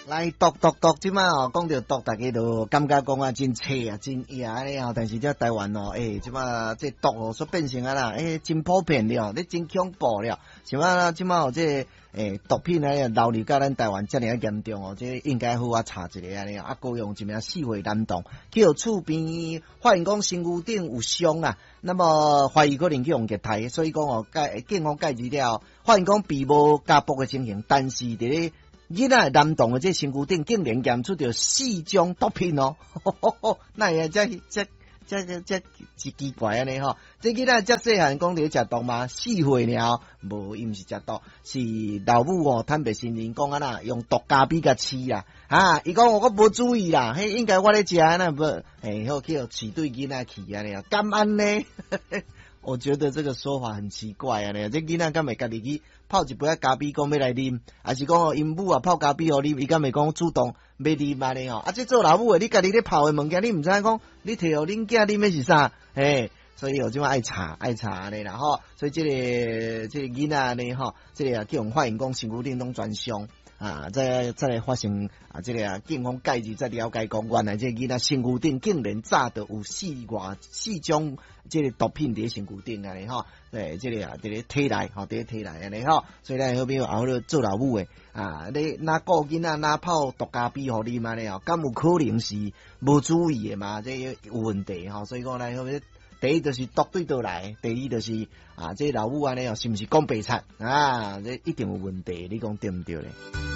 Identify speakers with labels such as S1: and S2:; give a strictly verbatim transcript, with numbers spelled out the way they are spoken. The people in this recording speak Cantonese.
S1: 来毒毒毒，即摆哦，讲到毒，大家都感觉讲啊真切啊，真野安尼哦。但是这台湾哦，诶、欸，即摆这毒哦，所变成啊啦，诶、欸，真普遍了，你真恐怖了。像啊，即摆哦，这诶、欸、毒品啊，流入到咱台湾遮尔啊严重哦，这应该好啊查一个安尼啊，高用一名四岁男童去互厝边发现讲身躯顶有伤啊，那么怀疑可能去用液体，所以讲哦，介警方介入了，发现讲被无家暴的情形，但是伫咧。囡仔男童的这身躯顶竟然验出着四种毒品哦，那也这这这这这是奇怪安尼吼。这囡仔遮细汉讲伫食毒嘛，四岁了，无伊毋是食毒，是老母哦坦白承认讲啊啦，用毒咖啡甲饲啦，啊，伊讲我无注意啦，迄应該我咧食那无，诶，好去饲对囡仔去安尼啊，敢安呢？我覺得這個說法很奇怪啊！呢，這囡仔敢會家己去泡一杯咖啡，講要來啉，還是講因母啊泡咖啡互啉，伊敢會講主動要啉安尼哦？啊，這做老母的，你家己咧泡的物件，你唔知講，你摕互恁囝啉的是啥？嘿，所以有即馬愛查愛查安尼啦吼，所以這個這個囡仔安尼吼，這個啊叫人發現講身軀頂攏全傷。啊！再再來發生啊！這個啊，警方介入再了解講，原來這個囡仔身軀頂竟然炸到有四外四種這個毒品佇身軀頂安尼吼，對，這個啊，佇咧體內吼，佇咧體內安尼吼，所以咱好比後頭做老母誒啊，你哪顧囡仔哪泡毒咖啡互啉安尼哦，敢有可能是無注意誒嘛？這個、有問題吼，所以講咱好比。第一就是毒對倒來，第二就是啊，這個、老母安尼哦，是毋是講白賊啊？這一定有問題，你講對毋對咧？